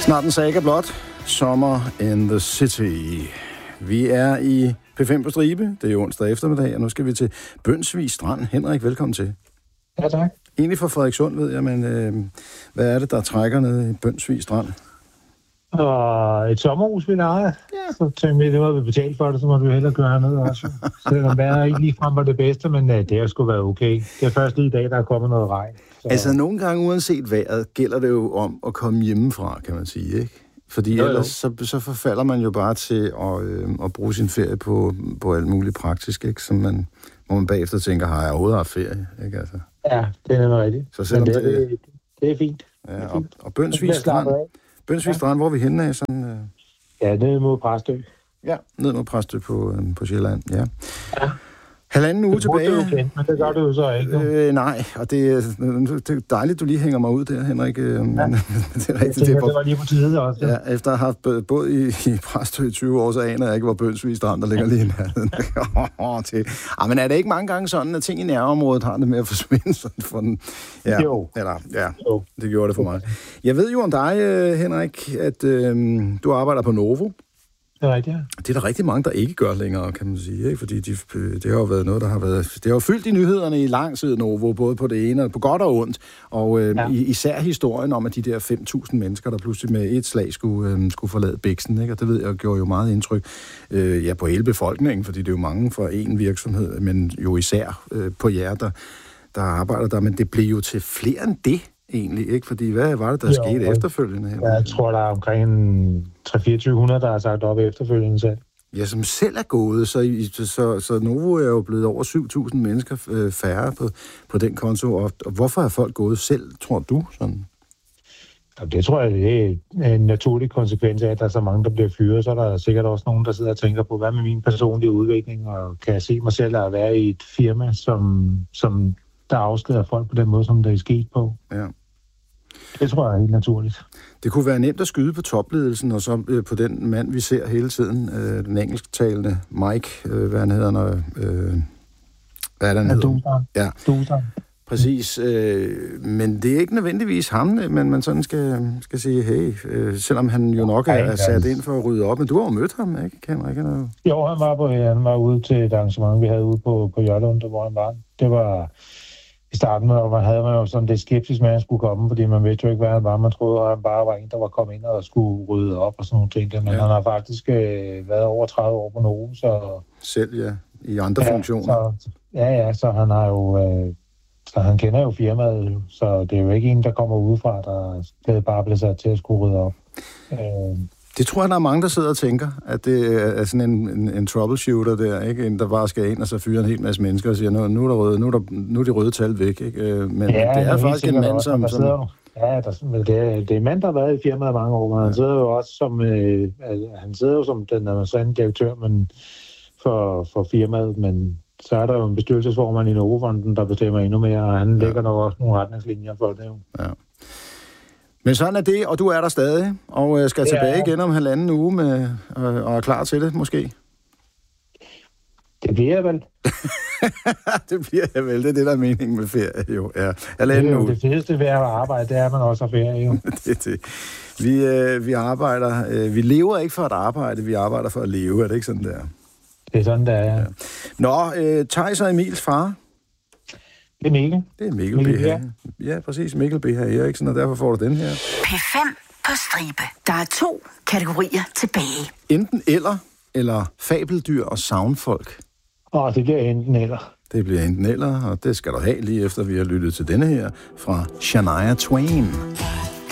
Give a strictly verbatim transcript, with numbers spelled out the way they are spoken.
Snart en saga blot. Sommer in the city. Vi er i P fem på stribe. Det er onsdag eftermiddag, og nu skal vi til Bønsvig Strand. Henrik, velkommen til. Ja, tak. Egentlig fra Frederikssund, ved jeg, men øh, hvad er det, der trækker ned i Bønsvig Strand? Og et sommerhus, vi leger. Ja. Så tænkte vi, det var vi betalt for det, så må vi hellere gøre hernede også. Selvom vejret ikke lige frem var det bedste, men uh, det har sgu været okay. Det er først lige i dag, der er kommet noget regn. Så... Altså, nogle gange uanset vejret, gælder det jo om at komme hjemmefra, kan man sige, ikke? Fordi jo, jo. ellers så, så forfalder man jo bare til at, øh, at bruge sin ferie på, på alt muligt praktisk, ikke? Som man, hvor man bagefter tænker, har jeg overhovedet haft ferie, ikke altså? Ja, det er nemlig rigtigt. Så selvom det, det, det, det er fint. Ja, det er og, fint. og Bønsvig Strand, Bønsvig Strand, hvor er vi henne af? Sådan, øh... Ja, ned mod Præstø. Ja, ned mod Præstø på, øh, på Sjælland, ja. Ja. Halvanden uge tilbage. Det er jo kendt, men det gør du jo så ikke. Øh, nej, og det, det er dejligt, du lige hænger mig ud der, Henrik. Ja. Men, det er rigtigt. Jeg tænker, det, det var lige på tide også. Ja, ja efter at have haft boet i, i Præstø i tyve år, så aner jeg ikke, hvor Bønsvig Strand, der ligger lige i nærheden. ah, men er det ikke mange gange sådan, at ting i nærområdet har det med at forsvinde? Sådan for den? Ja, jo. Eller, ja, jo. Det gjorde det for mig. Jeg ved jo om dig, Henrik, at øh, du arbejder på Novo. Det er rigtigt, ja. Det er der rigtig mange, der ikke gør længere, kan man sige, ikke? Fordi de, det har jo været noget, der har været... Det har jo fyldt i nyhederne i lang tid, Novo, både på det ene og på godt og ondt. Og øh, ja. især historien om, at de der fem tusind mennesker, der pludselig med et slag skulle, øh, skulle forlade Bæksten, ikke? Og det ved jeg, gjorde jo meget indtryk øh, ja, på hele befolkningen, fordi det er jo mange fra én virksomhed, men jo især øh, på jer, der, der arbejder der. Men det blev jo til flere end det, egentlig, ikke? Fordi hvad var det, der jo, skete ja. efterfølgende? Ja, jeg tror, der er omkring tre tusind fire hundrede, der har sagt op efterfølgende selv. Ja, som selv er gået, så, så, så Novo er jo blevet over syv tusind mennesker færre på, på den konto. Og, og hvorfor er folk gået selv, tror du? Sådan? Det tror jeg, det er en naturlig konsekvens af, at der er så mange, der bliver fyret. Så er der sikkert også nogen, der sidder og tænker på, hvad med min personlige udvikling, og kan jeg se mig selv at være i et firma, som, som der afskeder folk på den måde, som der er sket på. Ja. Det tror jeg er helt naturligt. Det kunne være nemt at skyde på topledelsen, og så øh, på den mand, vi ser hele tiden, øh, den engelsktalende Mike, øh, hvad han hedder, når, øh, hvad er det, han hedder? Ja, Dusan. Præcis, øh, men det er ikke nødvendigvis ham, men man sådan skal, skal sige, hey, øh, selvom han jo nok er, er sat ind for at rydde op, men du har jo mødt ham, ikke? Kan man ikke noget? Jo, han var, på, han var ude til et arrangement, vi havde ude på, på Jørlund, hvor han var. Det var... I starten med, og man havde man jo sådan lidt skeptisk med, at han skulle komme, fordi man vidste jo ikke, hvad han var. Man troede, at han bare var en, der var kommet ind og skulle rydde op og sådan nogle ting. Men ja. Han har faktisk øh, været over tredive år på Novo, så... Selv, ja. I andre ja, funktioner. Så, ja, ja, så han har jo... Øh, så han kender jo firmaet, så det er jo ikke en, der kommer udefra, der bare bliver sat til at skulle rydde op. Øh, Det tror jeg, der er mange, der sidder og tænker, at det er sådan en, en, en troubleshooter der, ikke? En, der bare skal ind og så fyre en hel masse mennesker og siger, nu, nu, er, der røde, nu, er, der, nu er de røde tal væk, ikke? Men ja, det er faktisk en mand, som... som ja, der, det, er, det er en mand, der har været i firmaet mange år, men ja. han sidder jo også som... Øh, han sidder jo som den administrerende direktør men for, for firmaet, men så er der jo en bestyrelsesformand i Novo-fonden, der bestemmer endnu mere, og han ja. lægger nok også nogle retningslinjer for det jo. Ja. Men sådan er det, og du er der stadig, og skal ja. tilbage igen om halvanden uge med, og er klar til det, måske? Det bliver jeg vel. Det bliver jeg vel, det er det, der er meningen med ferie, jo. Ja. Halvanden uge. Det fedeste ved at arbejde, det er, at man også har ferie, jo. det, det. Vi, øh, vi arbejder, øh, vi lever ikke for at arbejde, vi arbejder for at leve, er det ikke sådan der? Det er sådan, der er. Ja. Nå, øh, Theis og Emils far? Det er Mikkel. Det er Mikkel, Mikkel B. her. Ja, præcis. Mikkel B. her Eriksen, og derfor får du den her. P fem på stribe. Der er to kategorier tilbage. Enten eller, eller fabeldyr og savnfolk. Åh, det bliver enten eller. Det bliver enten eller, og det skal du have lige efter, vi har lyttet til denne her fra Shania Twain.